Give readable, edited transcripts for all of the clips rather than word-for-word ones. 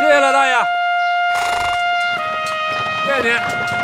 谢了，大爷。谢谢您。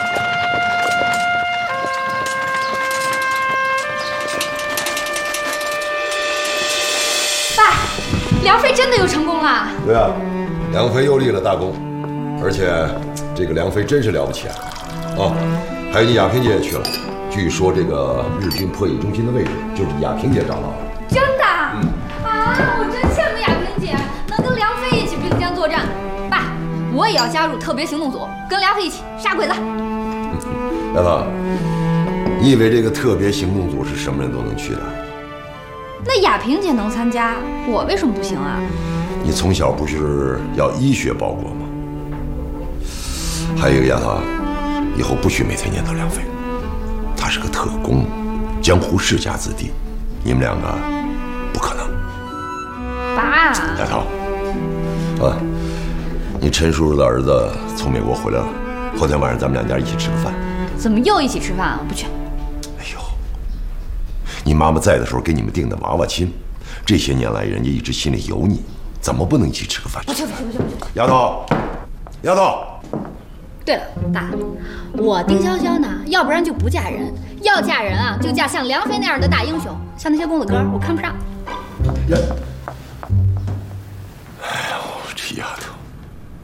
爸，梁飞真的又成功了。 对啊，梁飞又立了大功，而且这个梁飞真是了不起啊！啊，还有你亚萍姐也去了，据说这个日军破译中心的位置就是亚萍姐找到的。 真的？我真羡慕亚萍姐能跟梁飞一起并肩作战。爸，我也要加入特别行动组，跟梁飞一起杀鬼子。 丫头，你以为这个特别行动组是什么人都能去的？ 那亚萍姐能参加，我为什么不行啊？ 你从小不是要医学报国吗？还有一个丫头，以后不许每天念叨梁飞，他是个特工，江湖世家子弟，你们两个不可能。 爸， 丫头，你陈叔叔的儿子从美国回来了，后天晚上咱们两家一起吃个饭。 怎么又一起吃饭啊？不去。 哎呦，你妈妈在的时候给你们定的娃娃亲，这些年来人家一直心里有你，怎么不能一起吃个饭？ 不去。 丫头，丫头。 对了，爸，我丁潇潇呢，要不然就不嫁人，要嫁人啊，就嫁像梁飞那样的大英雄，像那些公子哥，我看不上。 呀。